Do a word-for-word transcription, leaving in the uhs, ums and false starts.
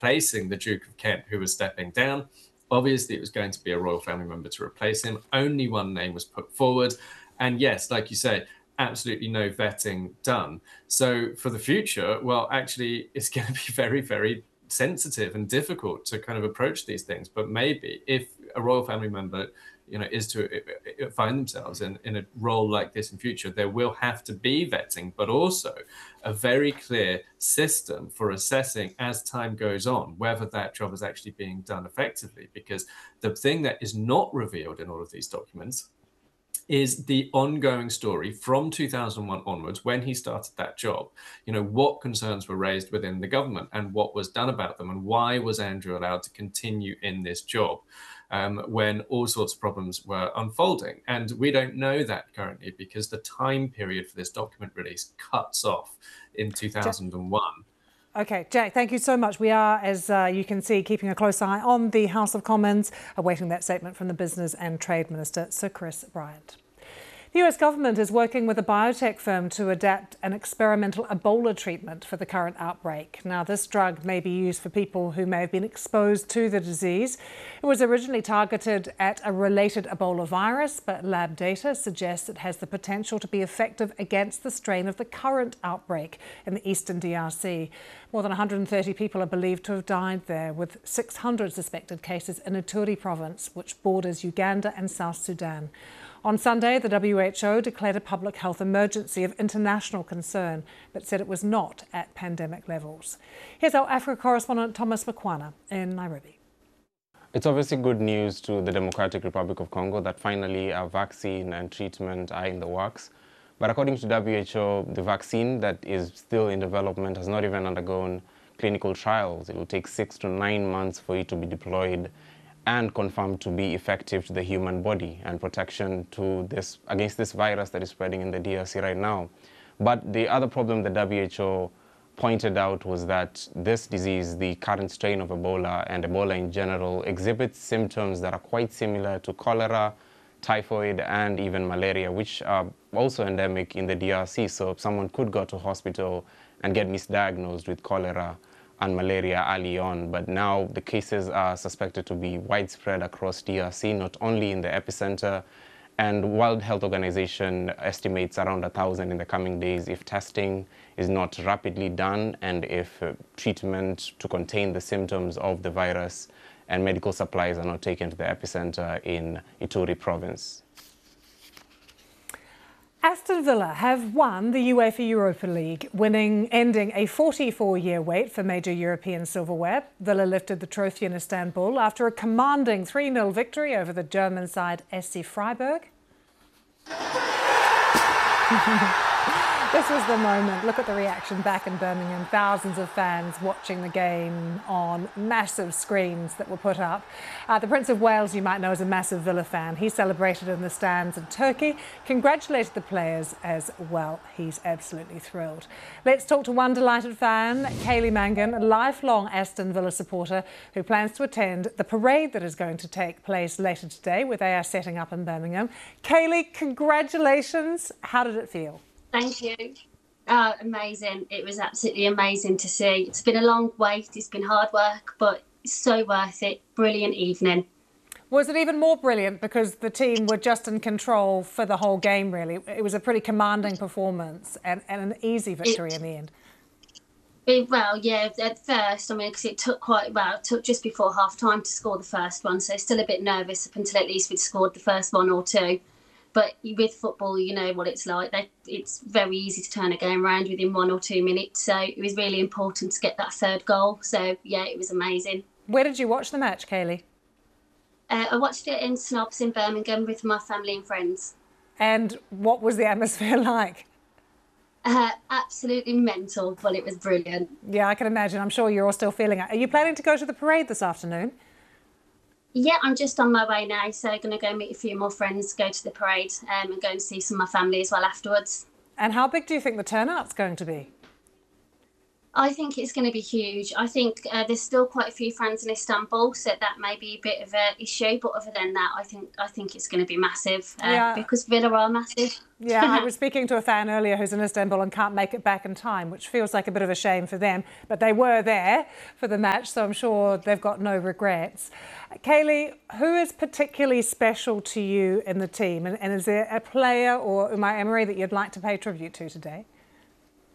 replacing the Duke of Kent, who was stepping down. Obviously, it was going to be a royal family member to replace him. Only one name was put forward. And yes, like you say, absolutely no vetting done. So for the future, well, actually, it's going to be very, very sensitive and difficult to kind of approach these things. But maybe if a royal family member, you know, is to find themselves in, in a role like this in future, there will have to be vetting, but also a very clear system for assessing as time goes on whether that job is actually being done effectively. Because the thing that is not revealed in all of these documents is the ongoing story from two thousand one onwards, when he started that job. You know, what concerns were raised within the government and what was done about them, and why was Andrew allowed to continue in this job um, when all sorts of problems were unfolding. And we don't know that currently because the time period for this document release cuts off in two thousand one. OK, Jack, thank you so much. We are, as uh, you can see, keeping a close eye on the House of Commons, awaiting that statement from the Business and Trade Minister, Sir Chris Bryant. The U S government is working with a biotech firm to adapt an experimental Ebola treatment for the current outbreak. Now, this drug may be used for people who may have been exposed to the disease. It was originally targeted at a related Ebola virus, but lab data suggests it has the potential to be effective against the strain of the current outbreak in the eastern D R C. More than one hundred thirty people are believed to have died there, with six hundred suspected cases in Ituri province, which borders Uganda and South Sudan. On Sunday, the W H O declared a public health emergency of international concern, but said it was not at pandemic levels. Here's our Africa correspondent Thomas Makwana in Nairobi. It's obviously good news to the Democratic Republic of Congo that finally a vaccine and treatment are in the works. But according to W H O, the vaccine that is still in development has not even undergone clinical trials. It will take six to nine months for it to be deployed and confirmed to be effective to the human body and protection to this against this virus that is spreading in the D R C right now. But the other problem the W H O pointed out was that this disease, the current strain of Ebola and Ebola in general, exhibits symptoms that are quite similar to cholera, typhoid, and even malaria, which are also endemic in the D R C. So someone could go to hospital and get misdiagnosed with cholera and malaria early on, but now the cases are suspected to be widespread across D R C, not only in the epicenter, and World Health Organization estimates around a thousand in the coming days if testing is not rapidly done and if uh, treatment to contain the symptoms of the virus and medical supplies are not taken to the epicenter in Ituri province. Aston Villa have won the UEFA Europa League, winning, ending a forty-four year wait for major European silverware. Villa lifted the trophy in Istanbul after a commanding three nil victory over the German side S C Freiburg. This was the moment. Look at the reaction back in Birmingham. Thousands of fans watching the game on massive screens that were put up. Uh, the Prince of Wales, you might know, is a massive Villa fan. He celebrated in the stands in Turkey, congratulated the players as well. He's absolutely thrilled. Let's talk to one delighted fan, Kaylee Mangan, a lifelong Aston Villa supporter who plans to attend the parade that is going to take place later today, where they are setting up in Birmingham. Kaylee, congratulations. How did it feel? Thank you. Oh, amazing. It was absolutely amazing to see. It's been a long wait. It's been hard work, but it's so worth it. Brilliant evening. Was it even more brilliant because the team were just in control for the whole game, really? It was a pretty commanding performance and, and an easy victory it, in the end. It, well, yeah, at first, I mean, because it took quite, well, it took just before half-time to score the first one, so still a bit nervous up until at least we'd scored the first one or two. But with football, you know what it's like. They, it's very easy to turn a game around within one or two minutes. So it was really important to get that third goal. So, yeah, it was amazing. Where did you watch the match, Kaylee? Uh, I watched it in Snobs in Birmingham with my family and friends. And what was the atmosphere like? Uh, absolutely mental, but it was brilliant. Yeah, I can imagine. I'm sure you're all still feeling it. Are you planning to go to the parade this afternoon? Yeah, I'm just on my way now, so I'm going to go meet a few more friends, go to the parade um, and go and see some of my family as well afterwards. And how big do you think the turnout's going to be? I think it's going to be huge. I think uh, there's still quite a few fans in Istanbul, so that may be a bit of an issue. But other than that, I think I think it's going to be massive uh, yeah. because Villa are massive. Yeah, I was speaking to a fan earlier who's in Istanbul and can't make it back in time, which feels like a bit of a shame for them. But they were there for the match, so I'm sure they've got no regrets. Kaylee, who is particularly special to you in the team? And, and is there a player or Unai Emery that you'd like to pay tribute to today?